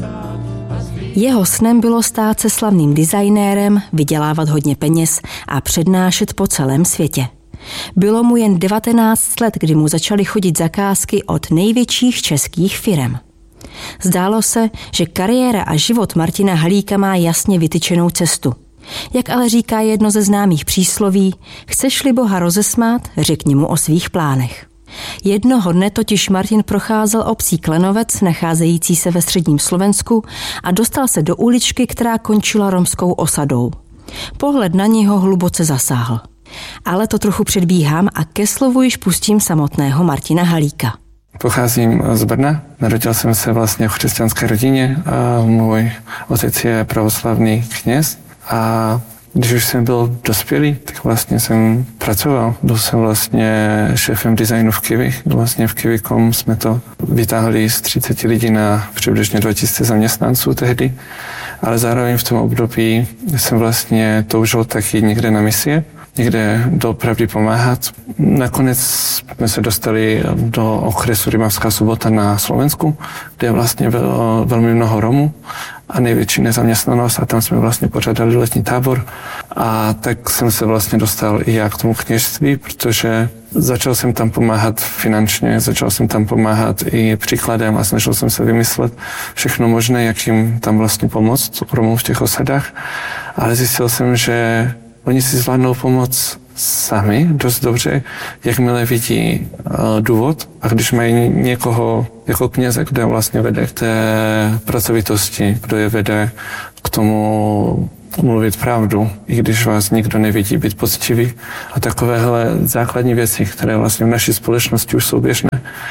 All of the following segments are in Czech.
Jeho snem bylo stát se slavným designérem, vydělávat hodně peněz a přednášet po celém světě. Bylo mu jen 19 let, kdy mu začaly chodit zakázky od největších českých firem. Zdálo se, že kariéra a život Martina Halíka má jasně vytyčenou cestu. Jak ale říká jedno ze známých přísloví, chceš-li Boha rozesmát, řekni mu o svých plánech. Jednoho dne totiž Martin procházel obcí Klenovec, nacházející se ve středním Slovensku, a dostal se do uličky, která končila romskou osadou. Pohled na něj ho hluboce zasáhl. Ale to trochu předbíhám a ke slovu již pustím samotného Martina Halíka. Pocházím z Brna, narodil jsem se vlastně v křesťanské rodině a můj otec je pravoslavný kněz a když už jsem byl dospělý, tak vlastně jsem pracoval. Byl jsem vlastně šéfem designu v Kiwi. Vlastně v Kiwi.com jsme to vytáhli z 30 lidí na přibližně 2000 zaměstnanců tehdy, ale zároveň v tom období jsem vlastně toužil taky někde na misie, někde doopravdy pomáhat. Nakonec jsme se dostali do okresu Rimavská Sobota na Slovensku, kde vlastně bylo velmi mnoho Romů a největší nezaměstnanost a tam jsme vlastně pořádali letní tábor a tak jsem se vlastně dostal i já k tomu kněžství, protože začal jsem tam pomáhat finančně, začal jsem tam pomáhat i příkladem a snažil jsem se vymyslet všechno možné, jak jim tam vlastně pomoct Romům v těch osadách, ale zjistil jsem, že oni si zvládnou pomoct sami dost dobře, jakmile vidí důvod a když mají někoho jako kněze, kdo vlastně vede k té pracovitosti, kdo je vede k tomu mluvit pravdu, i když vás nikdo nevidí, být poctivý a takovéhle základní věci, které vlastně v naší společnosti už jsou běžné,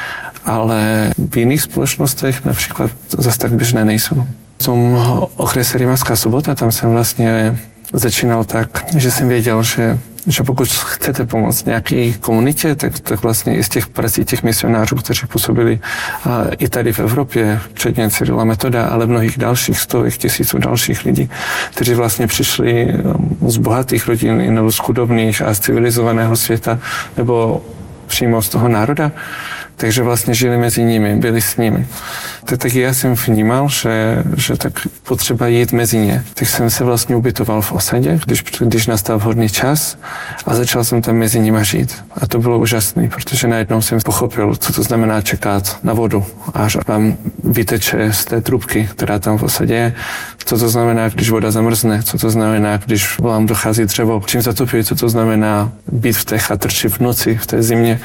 ale v jiných společnostech například zase tak běžné nejsou. V tom okrese Rimavská Sobota, tam jsem vlastně začínal tak, že jsem věděl, že pokud chcete pomoct nějaké komunitě, tak vlastně i z těch prací těch misionářů, kteří působili i tady v Evropě, včetně Cyrila Metoda, ale mnohých dalších, stovek tisíců dalších lidí, kteří vlastně přišli z bohatých rodin nebo z chudobných a z civilizovaného světa, nebo přímo z toho národa, takže vlastně žili mezi nimi, byli s nimi. Tak já jsem vnímal, že tak potřeba jít mezi ně. Tak jsem se vlastně ubytoval v osadě, když nastal vhodný čas a začal jsem tam mezi nimi žít. A to bylo úžasné, protože najednou jsem pochopil, co to znamená čekat na vodu, až vám vyteče z té trubky, která tam v osadě je. Co to znamená, když voda zamrzne, co to znamená, když vám dochází dřevo, čím zatopí, co to znamená být v té chatrči v noci, v té zimě.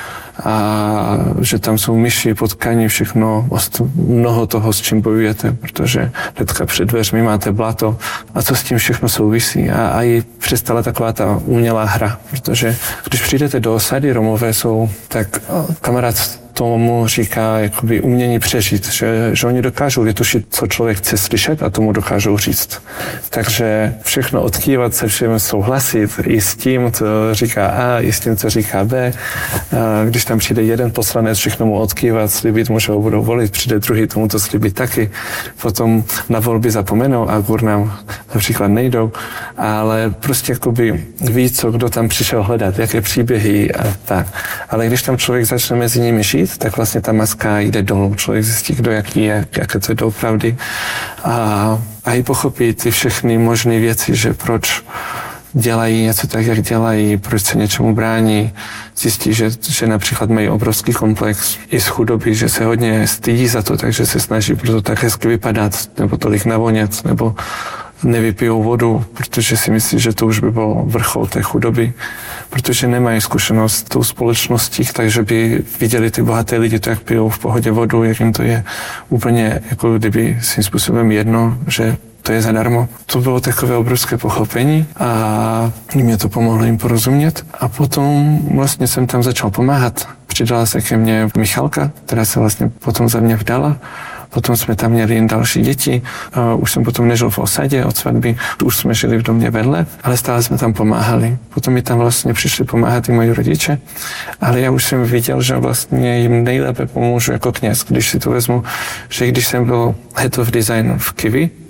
A že tam jsou myši, potkaní, všechno, mnoho toho, s čím bojujete, protože hnedka před dveřmi máte blato a co s tím všechno souvisí. A i přestala taková ta umělá hra, protože když přijdete do osady, Romové jsou, tak kamarád tomu říká jakoby umění přežít, že oni dokážou vytušit, co člověk chce slyšet a tomu dokážou říct. Takže všechno odkývat se všem souhlasit i s tím, co říká A, i s tím, co říká B. Když tam přijde jeden poslanec, všechno mu odkývat, slibit mu, že ho budou volit, přijde druhý, tomu to slibit taky. Potom na volby zapomenou a nám například nejdou, ale prostě jakoby ví, co kdo tam přišel hledat, jaké příběhy a tak. Ale když tam člověk začne mezi nimi žít, tak vlastně ta maska jde dolů. Člověk zjistí, kdo jaký je, jaké to je doopravdy. A i pochopí ty všechny možné věci, že proč dělají něco tak, jak dělají, proč se něčemu brání. Zjistí, že například mají obrovský komplex i z chudoby, že se hodně stydí za to, takže se snaží proto tak hezky vypadat, nebo tolik navonět, nebo nevypijou vodu, protože si myslí, že to už by byl vrchol té chudoby, protože nemají zkušenost s tou společností, takže by viděli ty bohaté lidi, to jak pijou v pohodě vodu, jak jim to je úplně jako kdyby svým způsobem jedno, že to je zadarmo. To bylo takové obrovské pochopení a mě to pomohlo jim porozumět. A potom vlastně jsem tam začal pomáhat. Přidala se ke mně Michalka, která se vlastně potom za mě vdala. Potom jsme tam měli jen další děti. Už jsem potom nežil v osadě od svatby, už jsme žili v domě vedle, ale stále jsme tam pomáhali. Potom mi tam vlastně přišli pomáhat i moji rodiče, ale já už jsem viděl, že vlastně jim nejlépe pomůžu jako kněz, když si to vezmu, že když jsem byl head of design v Kiwi,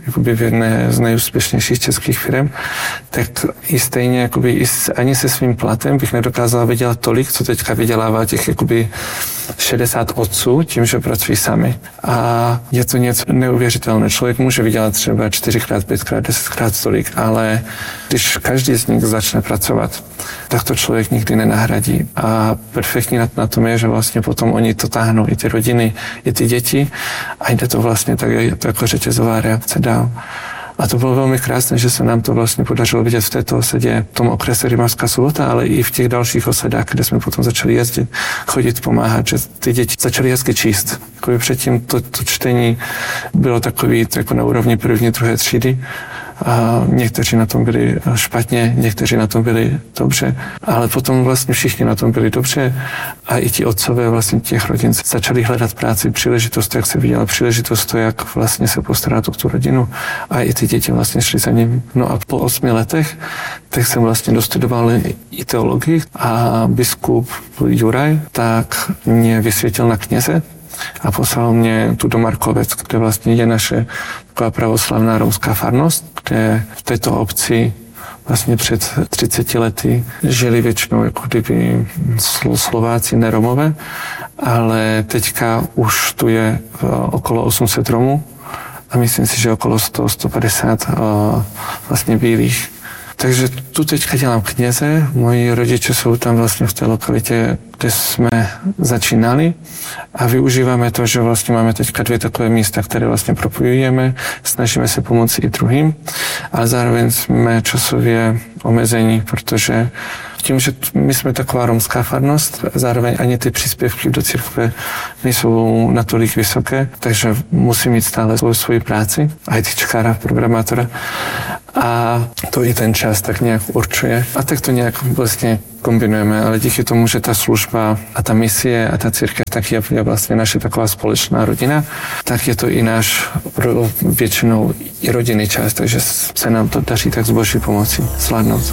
jakoby v jedné z nejúspěšnějších českých firm, tak i stejně jakoby ani se svým platem bych nedokázala vydělat tolik, co teďka vydělává těch jakoby 60 otců tím, že pracují sami. A je to něco neuvěřitelné. Člověk může vydělat třeba 4x, 5x, 10x tolik, ale když každý z nich začne pracovat, tak to člověk nikdy nenahradí. A perfektní na tom je, že vlastně potom oni to táhnou, i ty rodiny, i ty děti a jde to vlastně tak jako řetězová reakce dál. A to bylo velmi krásné, že se nám to vlastně podařilo vidět v této osadě, v tom okrese Rimavská Sobota, ale i v těch dalších osadách, kde jsme potom začali jezdit, chodit, pomáhat, že ty děti začaly hezky číst. Jako předtím to čtení bylo takový jako na úrovni první, druhé třídy. A někteří na tom byli špatně, někteří na tom byli dobře, ale potom vlastně všichni na tom byli dobře a i ti otcové vlastně těch rodin začali hledat práci, příležitost, jak se viděla příležitost, to, jak vlastně se postarat o tu rodinu a i ty děti vlastně šly za ním. No a po 8 letech tak jsem vlastně dostudoval i teologii a biskup Juraj tak mě vysvětil na kněze a poslal mě tu do Markovec, kde vlastně je naše taková pravoslavná romská farnost, kde v této obci vlastně před 30 lety žili většinou jako kdyby Slováci, ne Romové, ale teďka už tu je okolo 800 Romů a myslím si, že okolo 100-150 vlastně bílých. Takže tu teďka dělám kněze, moji rodiče jsou tam vlastně v té lokalitě, kde jsme začínali a využíváme to, že vlastně máme teďka 2 takové místa, které vlastně propojujeme, snažíme se pomoci i druhým, ale zároveň jsme časově omezení, protože tím, že my jsme taková romská farnost, zároveň ani ty příspěvky do církve nejsou natolik vysoké, takže musím mít stále svoji práci, ITčkára, programátora. A to i ten čas tak nějak určuje. A tak to nějak vlastně kombinujeme, ale díky tomu, že ta služba a ta misie a ta církev tak je vlastně naše taková společná rodina, tak je to i náš většinou i rodinný čas, takže se nám to daří tak s Boží pomocí zvládnout.